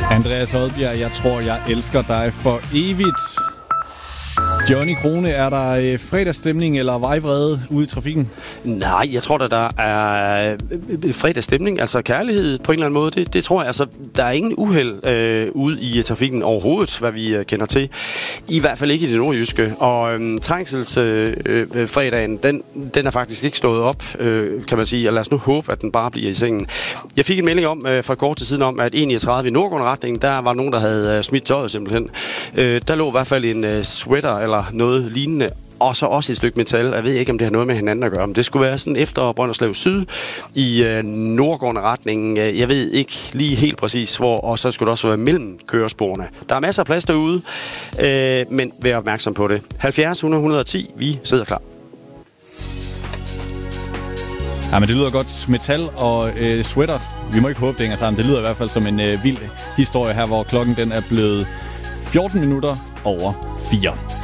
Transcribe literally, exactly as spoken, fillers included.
Andreas Odbjerg, jeg tror, jeg elsker dig for evigt. Johnny Krone, er der fredagsstemning eller vejvrede ude i trafikken? Nej, jeg tror, der, der er fredagsstemning, altså kærlighed på en eller anden måde. Det, det tror jeg. Altså, der er ingen uheld øh, ude i trafikken overhovedet, hvad vi øh, kender til. I hvert fald ikke i det nordjyske. Og øh, trængselsfredagen, øh, den, den er faktisk ikke stået op, øh, kan man sige. Og lad os nu håbe, at den bare bliver i sengen. Jeg fik en melding om øh, for et kort tid siden om, at enogtredive i nordgående retning, der var nogen, der havde øh, smidt tøjet simpelthen. Øh, der lå i hvert fald en øh, sweater eller noget lignende, og så også et stykke metal. Jeg ved ikke, om det har noget med hinanden at gøre, men det skulle være sådan efter Brønderslev Syd i øh, nordgående retning. Jeg ved ikke lige helt præcis hvor, og så skulle det også være mellem køresporene. Der er masser af plads derude, øh, men vær opmærksom på det. halvfjerds hundrede et hundrede og ti, vi sidder klar. Ja, men det lyder godt. Metal og øh, sweater. Vi må ikke håbe, det hænger sammen. Det lyder i hvert fald som en øh, vild historie her, hvor klokken den er blevet fjorten minutter over fire.